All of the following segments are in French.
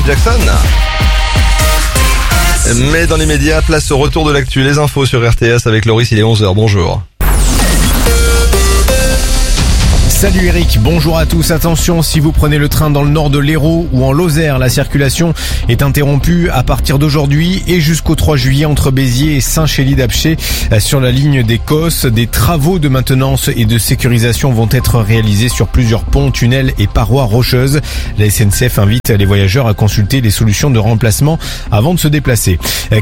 Jackson. Mais dans les médias, place au retour de l'actu. Les infos sur RTS avec Loris, il est 11h. Bonjour. Salut Eric, bonjour à tous. Attention, si vous prenez le train dans le nord de l'Hérault ou en Lozère, la circulation est interrompue à partir d'aujourd'hui et jusqu'au 3 juillet entre Béziers et Saint-Chély-d'Apcher. Sur la ligne des Cosses, des travaux de maintenance et de sécurisation vont être réalisés sur plusieurs ponts, tunnels et parois rocheuses. La SNCF invite les voyageurs à consulter les solutions de remplacement avant de se déplacer.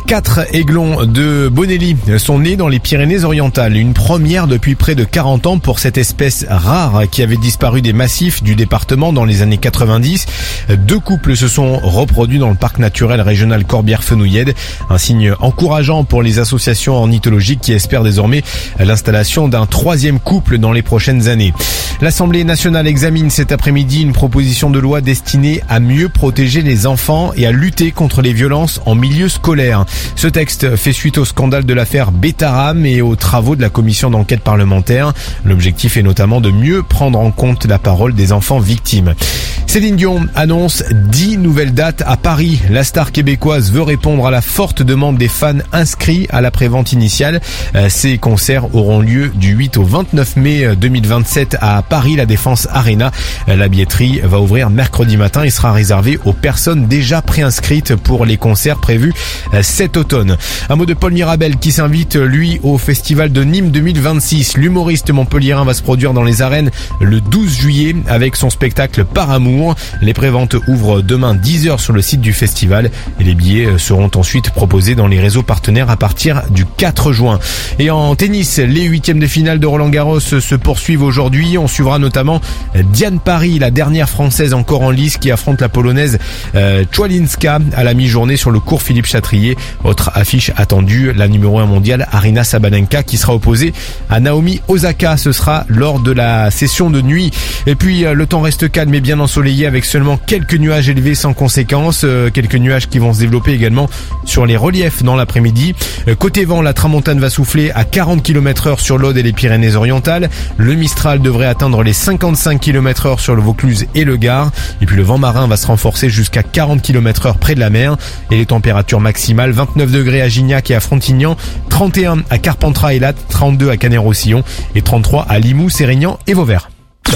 4 aiglons de Bonelli sont nés dans les Pyrénées-Orientales. Une première depuis près de 40 ans pour cette espèce rare qui avait disparu des massifs du département dans les années 90. 2 couples se sont reproduits dans le parc naturel régional Corbière-Fenouillède. Un signe encourageant pour les associations ornithologiques qui espèrent désormais l'installation d'un 3e couple dans les prochaines années. L'Assemblée nationale examine cet après-midi une proposition de loi destinée à mieux protéger les enfants et à lutter contre les violences en milieu scolaire. Ce texte fait suite au scandale de l'affaire Betaram et aux travaux de la commission d'enquête parlementaire. L'objectif est notamment de mieux prendre en compte la parole des enfants victimes. Céline Dion annonce 10 nouvelles dates à Paris. La star québécoise veut répondre à la forte demande des fans inscrits à la prévente initiale. Ces concerts auront lieu du 8 au 29 mai 2027 à Paris, la Défense Arena. La billetterie va ouvrir mercredi matin et sera réservée aux personnes déjà préinscrites pour les concerts prévus cet automne. Un mot de Paul Mirabel qui s'invite, lui, au Festival de Nîmes 2026. L'humoriste montpelliérain va se produire dans les arènes le 12 juillet avec son spectacle Par Amour. Les préventes ouvrent demain 10h sur le site du festival et les billets seront ensuite proposés dans les réseaux partenaires à partir du 4 juin. Et en tennis, les 8e de finale de Roland-Garros se poursuivent aujourd'hui. On suivra notamment Diane Paris, la dernière française encore en lice qui affronte la polonaise Chwalinska à la mi-journée sur le court Philippe Chatrier. Autre affiche attendue, la numéro 1 mondiale Aryna Sabalenka qui sera opposée à Naomi Osaka. Ce sera lors de la session de nuit. Et puis le temps reste calme et bien ensoleillé avec seulement quelques nuages élevés sans conséquence. Quelques nuages qui vont se développer également sur les reliefs dans l'après-midi. Côté vent, la tramontane va souffler à 40 km/h sur l'Aude et les Pyrénées-Orientales. Le Mistral devrait atteindre les 55 km/h sur le Vaucluse et le Gard. Et puis le vent marin va se renforcer jusqu'à 40 km/h près de la mer. Et les températures maximales, 29 degrés à Gignac et à Frontignan, 31 à Carpentras et Latte, 32 à Canet-Roussillon et 33 à Limoux, Sérignan et Vauvert.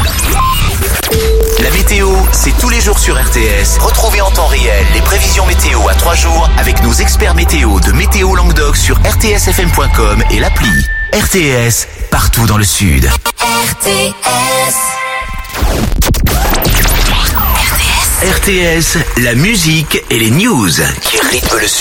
La météo, c'est tous les jours sur RTS. Retrouvez en temps réel les prévisions météo à 3 jours avec nos experts météo de Météo Languedoc sur rtsfm.com et l'appli. RTS, partout dans le Sud. RTS. RTS, la musique et les news qui rythment le Sud.